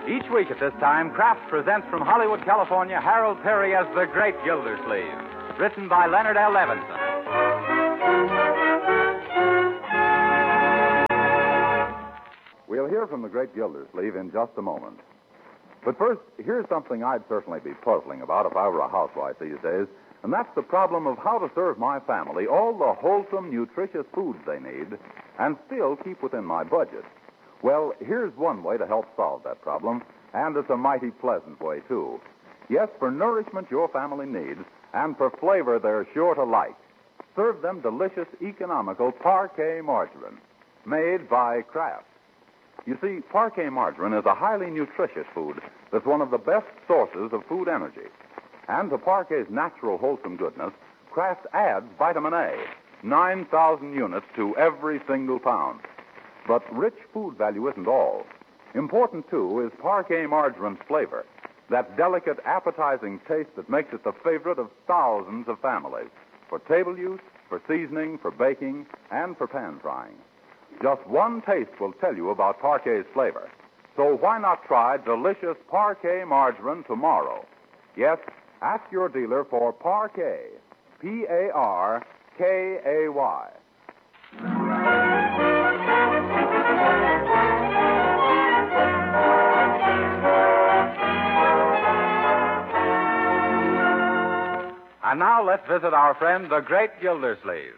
Each week at this time, Kraft presents from Hollywood, California, Harold Perry as The Great Gildersleeve, written by Leonard L. Levinson. We'll hear from The Great Gildersleeve in just a moment. But first, here's something I'd certainly be puzzling about if I were a housewife these days, and that's the problem of how to serve my family all the wholesome, nutritious foods they need and still keep within my budget. Well, here's one way to help solve that problem, and it's a mighty pleasant way, too. Yes, for nourishment your family needs, and for flavor they're sure to like. Serve them delicious, economical Parquet margarine, made by Kraft. You see, Parquet margarine is a highly nutritious food that's one of the best sources of food energy. And to Parquet's natural, wholesome goodness, Kraft adds vitamin A, 9,000 units to every single pound. But rich food value isn't all. Important, too, is Parquet margarine's flavor, that delicate, appetizing taste that makes it the favorite of thousands of families, for table use, for seasoning, for baking, and for pan frying. Just one taste will tell you about Parquet's flavor. So why not try delicious Parquet margarine tomorrow? Yes, ask your dealer for Parquet, Parkay. And now let's visit our friend, the Great Gildersleeve.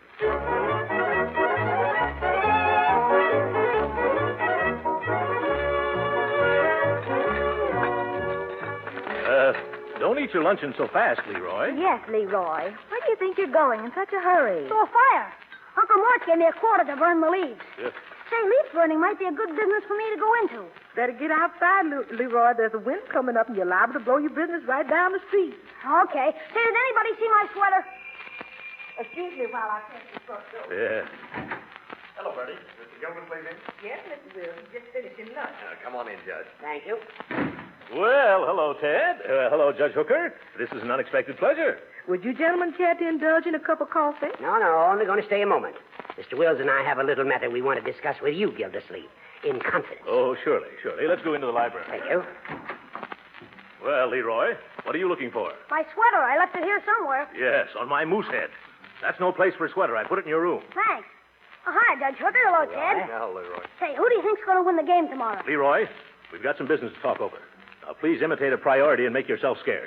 Don't eat your luncheon so fast, Leroy. Yes, Leroy. Where do you think you're going in such a hurry? To a fire. Uncle Mort gave me a quarter to burn the leaves. Yes. Say, leaf burning might be a good business for me to go into. Better get outside, Leroy. There's a wind coming up, and you're liable to blow your business right down the street. Okay. Say, did anybody see my sweater? Excuse me while I finish this front door. Yeah. Hello, Bertie. Mr. Gildersleeve in? Yes, Mr. Wills. Just finishing lunch. Come on in, Judge. Thank you. Well, hello, Ted. Hello, Judge Hooker. This is an unexpected pleasure. Would you gentlemen care to indulge in a cup of coffee? No, only going to stay a moment. Mr. Wills and I have a little matter we want to discuss with you, Gildersleeve, in confidence. Oh, surely. Let's go into the library. Thank you. Well, Leroy, what are you looking for? My sweater. I left it here somewhere. Yes, on my moose head. That's no place for a sweater. I put it in your room. Thanks. Oh, hi, Judge Hooker. Hello, Ted. Now, Leroy. Say, who do you think's going to win the game tomorrow? Leroy, we've got some business to talk over. Now, please imitate a priority and make yourself scarce.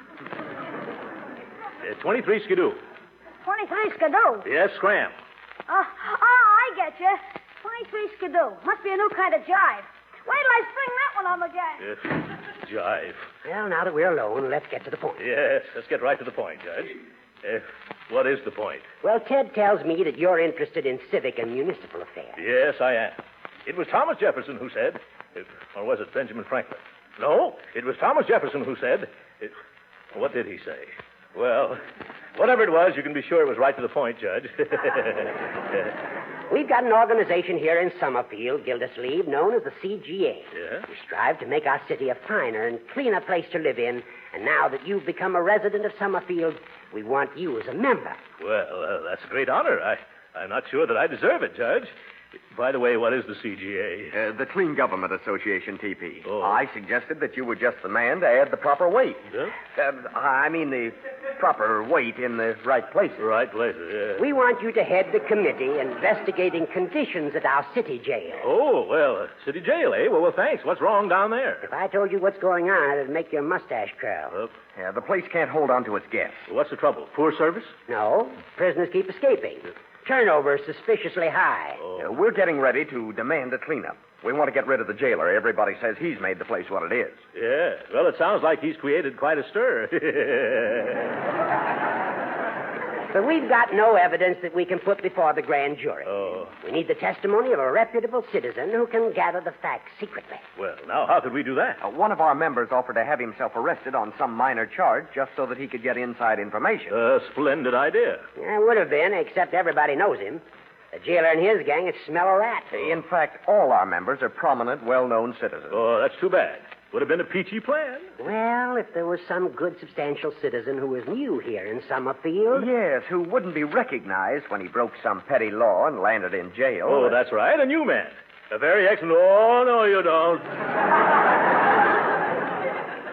23 Skidoo. 23 Skidoo. Yes, scram. I get you. 23 Skidoo. Must be a new kind of jive. Wait till I spring that one on the gang. Yes, jive. Well, now that we're alone, let's get to the point. Yes, let's get right to the point, Judge. What is the point? Well, Ted tells me that you're interested in civic and municipal affairs. Yes, I am. It was Thomas Jefferson who said, or was it Benjamin Franklin? No, it was Thomas Jefferson who said, what did he say? Well, whatever it was, you can be sure it was right to the point, Judge. We've got an organization here in Summerfield, Gildersleeve, known as the CGA. Yeah? We strive to make our city a finer and cleaner place to live in, and now that you've become a resident of Summerfield, we want you as a member. Well, that's a great honor. I'm not sure that I deserve it, Judge. By the way, what is the CGA? The Clean Government Association, TP. Oh. I suggested that you were just the man to add the proper weight. Yeah? I mean the proper weight in the right places. Right places, yeah. We want you to head the committee investigating conditions at our city jail. Oh, well, city jail, eh? Well, thanks. What's wrong down there? If I told you what's going on, it'd make your mustache curl. Yeah, the place can't hold on to its guests. What's the trouble? Poor service? No, prisoners keep escaping. Turnover is suspiciously high. Oh. We're getting ready to demand a cleanup. We want to get rid of the jailer. Everybody says he's made the place what it is. Yeah. Well, it sounds like he's created quite a stir. But we've got no evidence that we can put before the grand jury. Oh. We need the testimony of a reputable citizen who can gather the facts secretly. Well, now, how could we do that? One of our members offered to have himself arrested on some minor charge just so that he could get inside information. A splendid idea. Yeah, it would have been, except everybody knows him. The jailer and his gang would smell a rat. In fact, all our members are prominent, well-known citizens. Oh, that's too bad. Would have been a peachy plan. Well, if there was some good, substantial citizen who was new here in Summerfield. Yes, who wouldn't be recognized when he broke some petty law and landed in jail. Oh, that's right. A new man. A very excellent... Oh, no, you don't.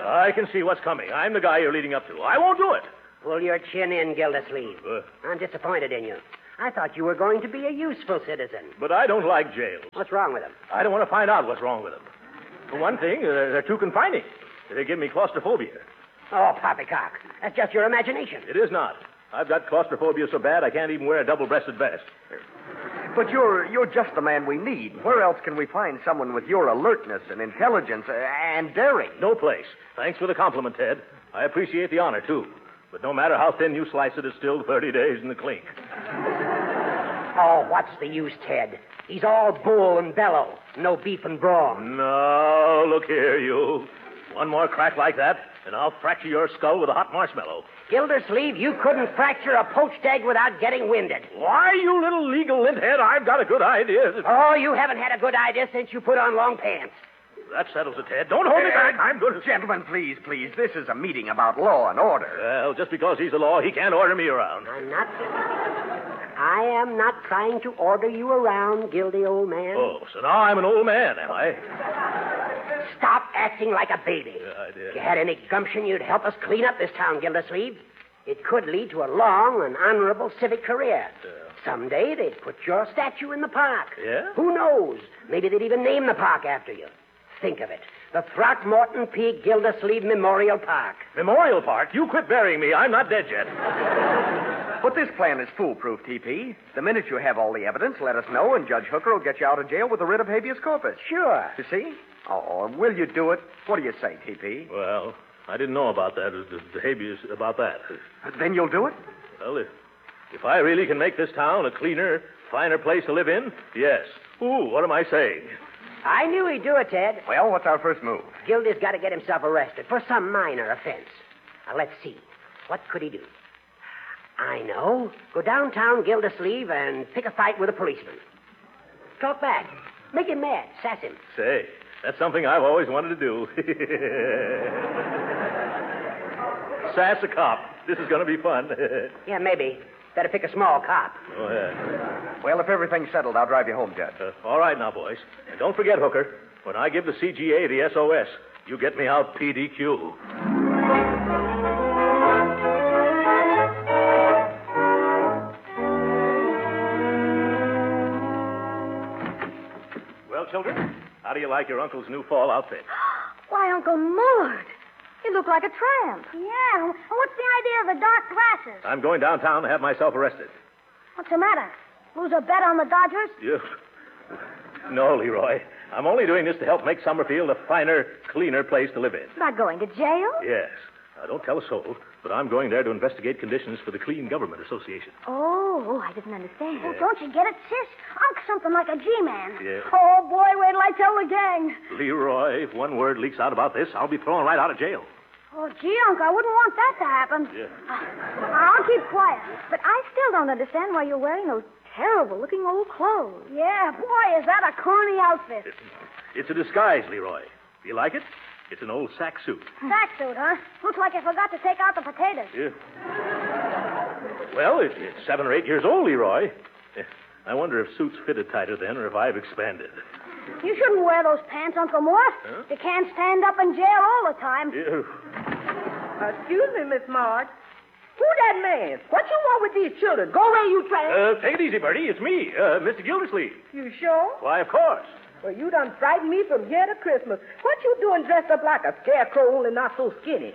I can see what's coming. I'm the guy you're leading up to. I won't do it. Pull your chin in, Gildersleeve. Uh. I'm disappointed in you. I thought you were going to be a useful citizen. But I don't like jails. What's wrong with them? I don't want to find out what's wrong with them. For one thing, they're too confining. They give me claustrophobia. Oh, poppycock. That's just your imagination. It is not. I've got claustrophobia so bad I can't even wear a double-breasted vest. But you're just the man we need. Where else can we find someone with your alertness and intelligence and daring? No place. Thanks for the compliment, Ted. I appreciate the honor, too. But no matter how thin you slice it, it's still 30 days in the clink. Oh, what's the use, Ted? He's all bull and bellow. No beef and brawn. No, look here, you. One more crack like that, and I'll fracture your skull with a hot marshmallow. Gildersleeve, you couldn't fracture a poached egg without getting winded. Why, you little legal linthead, I've got a good idea. Oh, you haven't had a good idea since you put on long pants. That settles it, Ted. Don't hold me back. I'm good as... Gentlemen, please. This is a meeting about law and order. Well, just because he's the law, he can't order me around. I am not trying to order you around, Gildy, old man. Oh, so now I'm an old man, am I? Stop acting like a baby. Yeah, I did. If you had any gumption, you'd help us clean up this town, Gildersleeve. It could lead to a long and honorable civic career. Someday they'd put your statue in the park. Yeah? Who knows? Maybe they'd even name the park after you. Think of it. The Throckmorton P. Gildersleeve Memorial Park. Memorial Park? You quit burying me. I'm not dead yet. But this plan is foolproof, TP. The minute you have all the evidence, let us know, and Judge Hooker will get you out of jail with a writ of habeas corpus. Sure. You see? Oh, will you do it? What do you say, TP? Well, I didn't know about that, the habeas about that. Then you'll do it? Well, if I really can make this town a cleaner, finer place to live in, yes. Ooh, what am I saying? I knew he'd do it, Ted. Well, what's our first move? Gildy's got to get himself arrested for some minor offense. Now, let's see. What could he do? I know. Go downtown Gildersleeve and pick a fight with a policeman. Talk back. Make him mad. Sass him. Say, that's something I've always wanted to do. Sass a cop. This is going to be fun. Yeah, maybe. Better pick a small cop. Oh, yeah. Well, if everything's settled, I'll drive you home, Judge. All right now, boys. And don't forget, Hooker, when I give the CGA the SOS, you get me out PDQ. Well, children, how do you like your uncle's new fall outfit? Why, Uncle Mort, you look like a tramp. Yeah, and what's the idea of the dark glasses? I'm going downtown to have myself arrested. What's the matter? Lose a bet on the Dodgers? You... No, Leroy. I'm only doing this to help make Summerfield a finer, cleaner place to live in. Not going to jail? Yes. Now, don't tell a soul, but I'm going there to investigate conditions for the Clean Government Association. Oh, I didn't understand. Oh, don't you get it, sis? Unc's something like a G-man. Yeah. Oh, boy, wait till I tell the gang. Leroy, if one word leaks out about this, I'll be thrown right out of jail. Oh, gee, Unc, I wouldn't want that to happen. Yeah. I'll keep quiet. But I still don't understand why you're wearing those terrible-looking old clothes. Yeah, boy, is that a corny outfit. It's a disguise, Leroy. You like it? It's an old sack suit. Sack suit, huh? Looks like I forgot to take out the potatoes. Yeah. Well, it's 7 or 8 years old, Leroy. I wonder if suits fitted tighter then or if I've expanded. You shouldn't wear those pants, Uncle Mort. Huh? You can't stand up in jail all the time. Yeah. Excuse me, Miss Marge. Who that man? What you want with these children? Go away, you tramp. Take it easy, Bertie. It's me, Mr. Gildersleeve. You sure? Why, of course. Well, you done frightened me from here to Christmas. What you doing dressed up like a scarecrow, only not so skinny?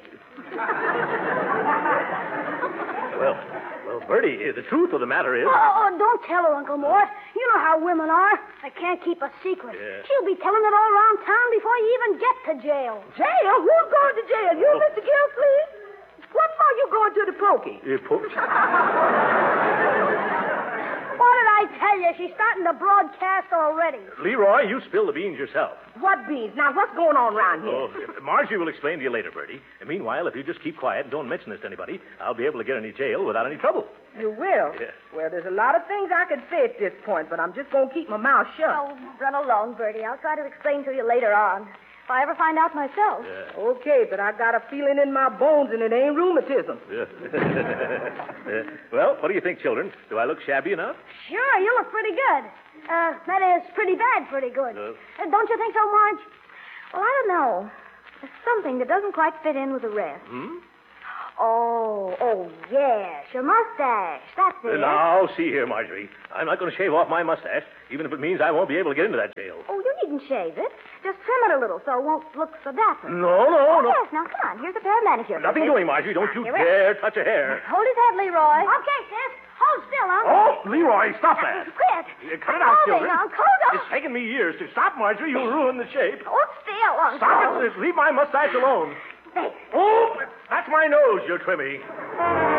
Well, Bertie, the truth of the matter is... Oh, don't tell her, Uncle Mort. You know how women are. They can't keep a secret. Yeah. She'll be telling it all around town before you even get to jail. Jail? Who's going to jail? You, Mr. Gildersleeve? What for you going to the pokey? What did I tell you? She's starting to broadcast already. Leroy, you spill the beans yourself. What beans? Now, what's going on around here? Oh, Margie will explain to you later, Bertie. And meanwhile, if you just keep quiet and don't mention this to anybody, I'll be able to get into jail without any trouble. You will? Yeah. Well, there's a lot of things I could say at this point, but I'm just going to keep my mouth shut. Oh, run along, Bertie. I'll try to explain to you later on. If I ever find out myself. Yeah. Okay, but I got a feeling in my bones, and it ain't rheumatism. Yeah. Well, what do you think, children? Do I look shabby enough? Sure, you look pretty good. That is, pretty bad, pretty good. Don't you think so, Marge? Well, I don't know. There's something that doesn't quite fit in with the rest. Oh, yes, your mustache. That's it. Now, see here, Marjorie. I'm not going to shave off my mustache, even if it means I won't be able to get into that jail. Oh, you needn't shave it. Just trim it a little so it won't look so dapper. No. Yes, now come on. Here's a pair of manicure. Nothing doing, Marjorie. Don't you Here we are. dare touch a hair. Hold his head, Leroy. Okay, sis. Hold still, Uncle. Oh, Leroy, stop that. Quit. Cut it out, Hold children. Uncle. Hold It's taken me years to stop, Marjorie. You'll ruin the shape. Hold still, Uncle. Stop it. Leave my mustache alone. There. Oh, that's my nose you're trimming.